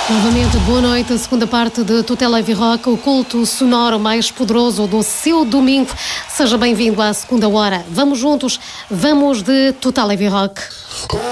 Novamente, boa noite. A segunda parte de Tutela Heavy Rock, o culto sonoro mais poderoso do seu domingo. Seja bem-vindo à segunda hora. Vamos juntos, vamos de Tutela Heavy Rock.